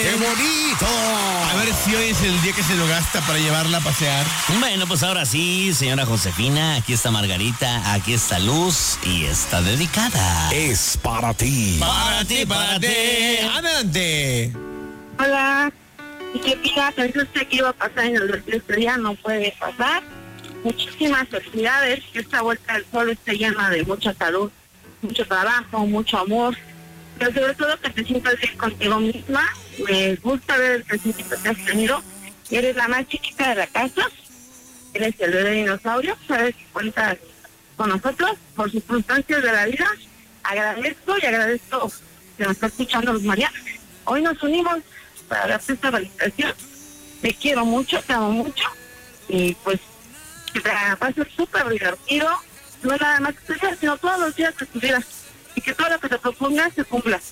¡Qué bonito! A ver si hoy es el día que se lo gasta para llevarla a pasear. Bueno, pues ahora sí, señora Josefina, aquí está Margarita, aquí está Luz y está dedicada. Es para ti. Para ti, para ti. Adelante. Hola. ¿Y qué piensas? Pensé usted que iba a pasar en el este día, no puede pasar. Muchísimas felicidades, que esta vuelta al sol esté llena de mucha salud, mucho trabajo, mucho amor, pero sobre todo que te sientas bien contigo misma. Me gusta ver el crecimiento que has tenido. Eres la más chiquita de la casa, eres el bebé dinosaurio, sabes que cuentas con nosotros por circunstancias de la vida. Agradezco que nos está escuchando Luz María. Hoy nos unimos para darte esta felicitación. Te quiero mucho, te amo mucho y pues que te pases súper divertido, no nada más que tú, sino todos los días de tu vida, y que todo lo que te propongas se cumpla.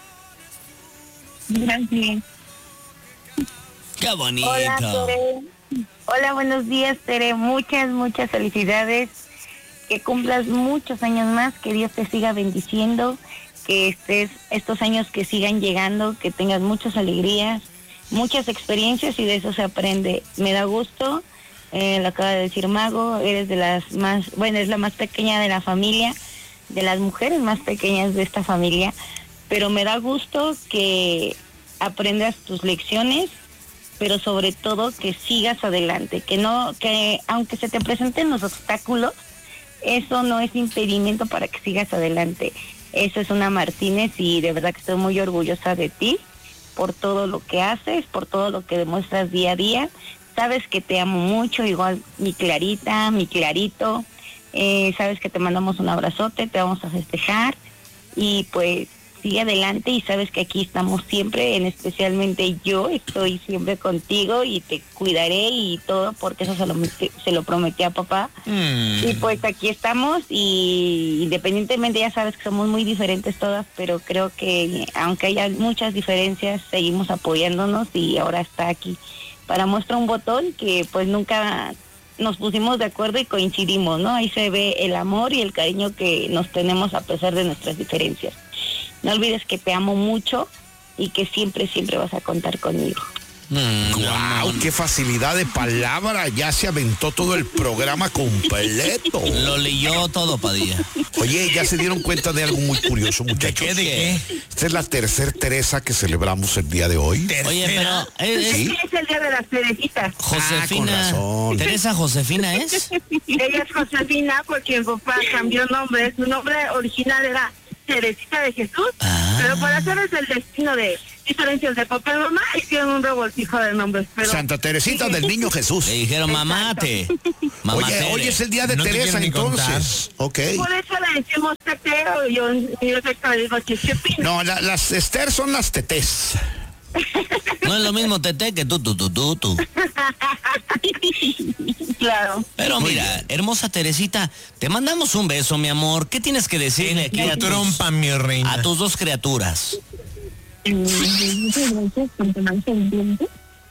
Gracias. ¡Qué bonito! Hola, Tere. Hola, buenos días, Tere. Muchas felicidades. Que cumplas muchos años más, que Dios te siga bendiciendo, que estos años que sigan llegando, que tengas muchas alegrías, muchas experiencias y de eso se aprende. Me da gusto. Lo acaba de decir Mago, eres de las más, bueno, es la más pequeña de la familia, de las mujeres más pequeñas de esta familia, pero me da gusto que aprendas tus lecciones, pero sobre todo que sigas adelante, que aunque se te presenten los obstáculos, eso no es impedimento para que sigas adelante. Eso es una Martínez y de verdad que estoy muy orgullosa de ti por todo lo que haces, por todo lo que demuestras día a día. Sabes que te amo mucho, igual mi Clarita, mi Clarito. Sabes que te mandamos un abrazote, te vamos a festejar y pues sigue adelante y sabes que aquí estamos siempre, especialmente yo estoy siempre contigo y te cuidaré y todo porque eso se lo prometí a papá. Y pues aquí estamos y independientemente ya sabes que somos muy diferentes todas, pero creo que aunque haya muchas diferencias seguimos apoyándonos y ahora está aquí para muestra un botón que pues nunca nos pusimos de acuerdo y coincidimos, ¿no? Ahí se ve el amor y el cariño que nos tenemos a pesar de nuestras diferencias. No olvides que te amo mucho y que siempre vas a contar conmigo. ¡Wow! ¡Qué facilidad de palabra! Ya se aventó todo el programa completo. Lo leyó todo, Padilla. Oye, ya se dieron cuenta de algo muy curioso, muchachos. ¿De qué? Esta es la tercera Teresa que celebramos el día de hoy. Oye, pero... ¿Sí? Es el día de las cerecitas. Josefina. con razón. ¿Teresa Josefina es? Ella es Josefina porque mi papá cambió nombre. Su nombre original era Teresita de Jesús, pero por hacerles el destino de diferencias de papá y mamá, hicieron un revoltijo de nombres. Pero Santa Teresita del Niño Jesús. Le dijeron mamate. Oye, hoy es el día de No te Teresa, quiero ni entonces. Ok. por eso le decimos tetero y yo le digo chichipina. No, las Esther son las tetés. No es lo mismo Tete que tú. Claro. Pero mira, hermosa Teresita, te mandamos un beso, mi amor. ¿Qué tienes que decirle aquí a Trompa, mi reina. a tus dos criaturas? Muchas gracias por tomarse el tiempo.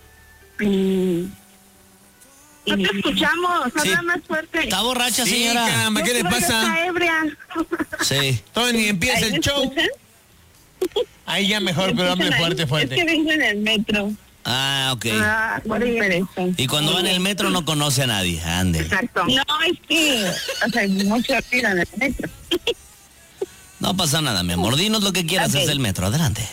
No te escuchamos, habla Sí. más fuerte. ¿Está borracha, Sí, señora? caramba, ¿qué le Yo creo que pasa? está ebria. Sí. Todavía ni empieza el show. Ahí ya mejor, pero hable fuerte. Es que vengo en el metro. Ah, ok. Ah, por eso. Y cuando va en el metro no conoce a nadie. Ande. Exacto. No, es que, o sea, mucho ruido en el metro. No pasa nada, mi amor. Dinos lo que quieras, Ok. es el metro. Adelante.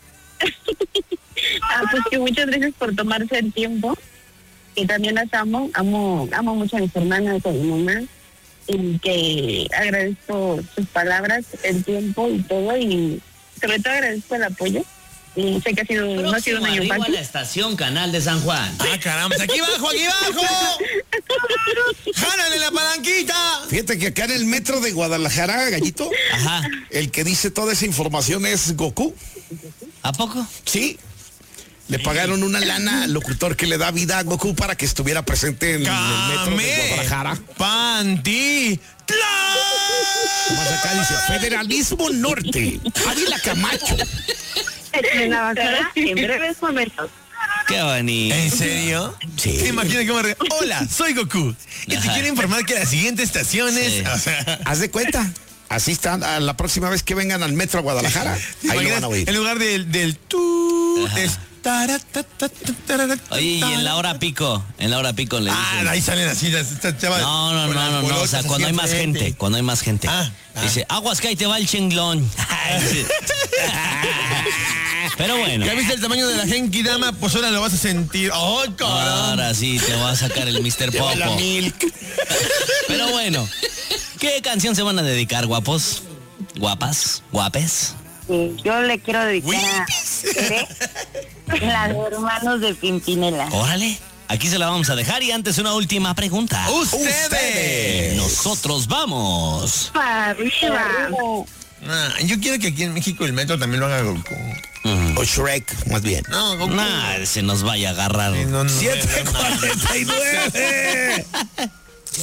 Pues que muchas gracias por tomarse el tiempo. Que también las amo mucho a mis hermanas, a mi mamá. Y que agradezco sus palabras, el tiempo y todo. Y sobre todo agradezco el apoyo. Y sé que no ha sido un año Arriba a fácil. la estación Canal de San Juan. Ah, caramba, aquí abajo, aquí abajo. ¡Jálale la palanquita! Fíjate que acá en el metro de Guadalajara, Gallito, Ajá. el que dice toda esa información es Goku. ¿A poco? Sí. Le pagaron una lana al locutor que le da vida a Goku para que estuviera presente en el metro de Guadalajara. ¡Panti! Más acá dice, Federalismo Norte, Ávila Camacho. En la basura en breves momentos. Qué bonito. ¿En serio? Sí. ¿Se imagina cómo Hola, soy Goku. Y te Ajá. quiero informar que la siguiente estación es... Sí. O sea, Haz de cuenta. Así está, la próxima vez que vengan al metro a Guadalajara, ahí lo van a oír. en lugar del tú, Ajá. es Oye, y en la hora pico le dicen. Ahí salen así las chavas. No, o sea, cuando hay más gente, dice, aguas que ahí te va el chinglón. Pero bueno. ¿Ya viste el tamaño de la Genki Dama? Pues ahora lo vas a sentir. ¡Oh, cabrón! Ahora sí te va a sacar el Mr. Popo. Pero bueno, ¿qué canción se van a dedicar, guapos? ¿Guapas? ¿Guapes? Yo le quiero dedicar a Tere, la de Hermanos de Pimpinela. Órale, aquí se la vamos a dejar y antes una última pregunta. ¡Ustedes! Nosotros vamos. Para arriba. Yo quiero que aquí en México el metro también lo haga Goku. O Shrek, más bien. No, Goku. Se nos vaya a agarrar. Sí, no, 7:49.